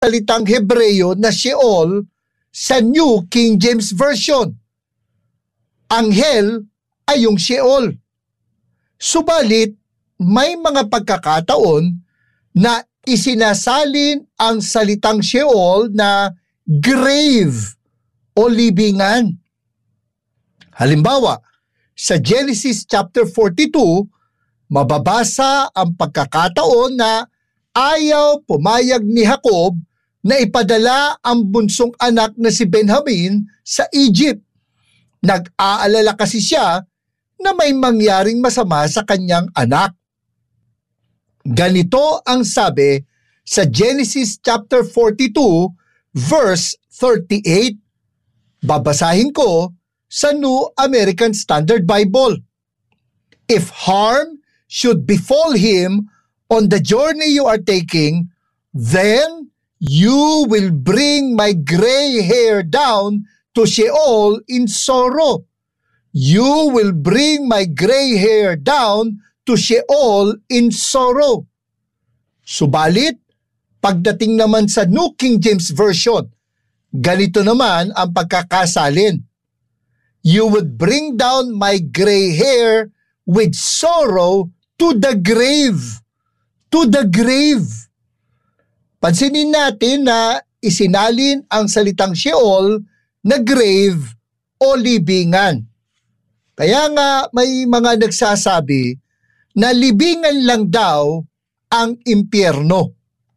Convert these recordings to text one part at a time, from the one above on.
salitang Hebreo na Sheol sa New King James Version. Anghel ay yung Sheol. Subalit, may mga pagkakataon na isinasalin ang salitang Sheol na grave o libingan. Halimbawa, sa Genesis chapter 42, mababasa ang pagkakataon na ayaw pumayag ni Jacob na ipadala ang bunsong anak na si Benjamin sa Egypt. Nag-aalala kasi siya na may mangyaring masama sa kanyang anak. Ganito ang sabi sa Genesis chapter 42 verse 38. Babasahin ko sa New American Standard Bible. If harm should befall him on the journey you are taking, then you will bring my gray hair down to Sheol in sorrow. You will bring my gray hair down to Sheol in sorrow. Subalit, pagdating naman sa New King James Version, ganito naman ang pagkakasalin. You would bring down my gray hair with sorrow to the grave. To the grave. Pansinin natin na isinalin ang salitang Sheol na grave o libingan. Kaya nga may mga nagsasabi na libingan lang daw ang impyerno.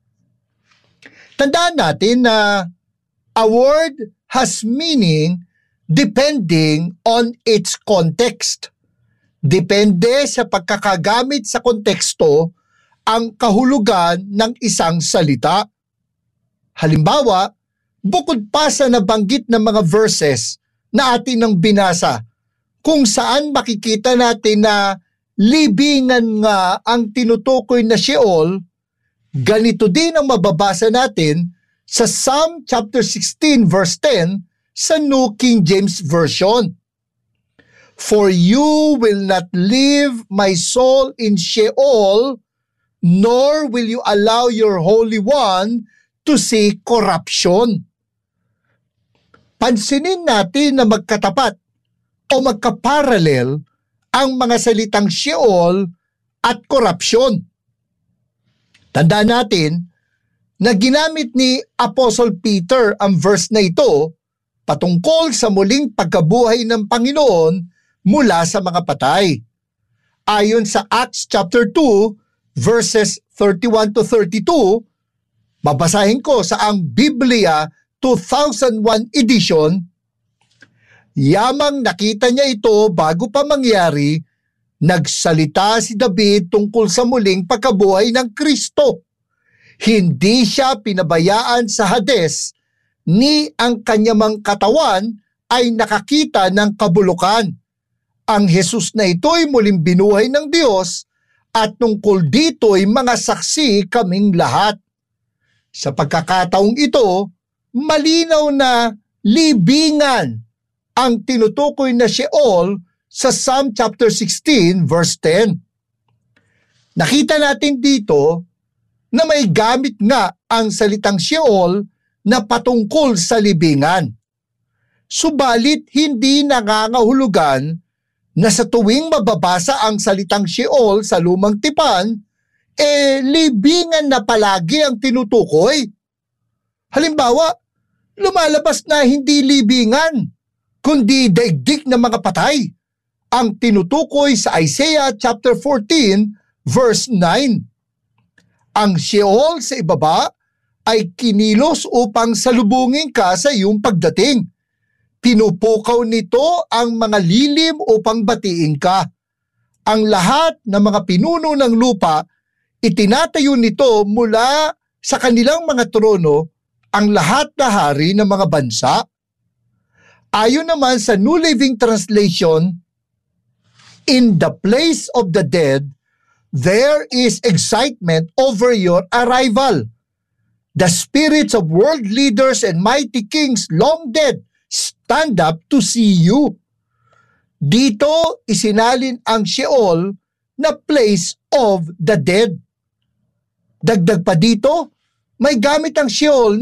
Tandaan natin na a word has meaning depending on its context. Depende sa pagkakagamit sa konteksto ang kahulugan ng isang salita. Halimbawa, bukod pa sa nabanggit na mga verses na atin nang binasa, kung saan makikita natin na libingan nga ang tinutukoy na Sheol, ganito din ang mababasa natin sa Psalm chapter 16 verse 10 sa New King James Version. For you will not leave my soul in Sheol, nor will you allow your Holy One to see corruption. Pansinin natin na magkatapat o magkaparallel ang mga salitang Sheol at korupsyon. Tandaan natin na ginamit ni Apostle Peter ang verse na ito patungkol sa muling pagkabuhay ng Panginoon mula sa mga patay. Ayon sa Acts chapter 2 verses 31 to 32, babasahin ko sa ang Biblia 2001 edition. Yamang nakita niya ito bago pa mangyari, nagsalita si David tungkol sa muling pagkabuhay ng Kristo. Hindi siya pinabayaan sa Hades, ni ang kanyang katawan ay nakakita ng kabulukan. Ang Jesus na ito ay muling binuhay ng Diyos at tungkol dito ay mga saksi kaming lahat. Sa pagkakataong ito, malinaw na libingan ang tinutukoy na Sheol sa Psalm chapter 16 verse 10. Nakita natin dito na may gamit nga ang salitang Sheol na patungkol sa libingan. Subalit hindi nangangahulugan na sa tuwing mababasa ang salitang Sheol sa lumang tipan, libingan na palagi ang tinutukoy. Halimbawa, lumalabas na hindi libingan, kundi daigdig ng mga patay, ang tinutukoy sa Isaiah chapter 14 verse 9. Ang Sheol sa ibaba ay kinilos upang salubungin ka sa iyong pagdating. Pinupukaw nito ang mga lilim upang batiin ka. Ang lahat ng mga pinuno ng lupa, itinatayo nito mula sa kanilang mga trono ang lahat na hari ng mga bansa. Ayon naman sa New Living Translation, in the place of the dead, there is excitement over your arrival. The spirits of world leaders and mighty kings long dead stand up to see you. Dito isinalin ang Sheol na place of the dead. Dagdag pa dito, may gamit ang Sheol